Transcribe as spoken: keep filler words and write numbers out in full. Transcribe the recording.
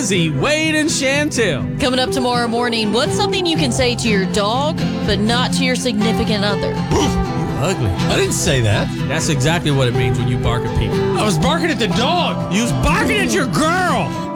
Lizzie, Wade, and Chantel. Coming up tomorrow morning, what's something you can say to your dog, but not to your significant other? Ugly. I didn't say that. That's exactly what it means when you bark at people. I was barking at the dog. You was barking at your girl.